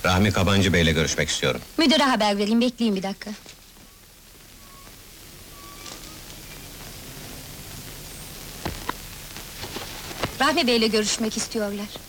Rahmi Kabancı Bey'le görüşmek istiyorum. Müdüre haber vereyim, bekleyin bir dakika. Rahmi Bey'le görüşmek istiyorlar.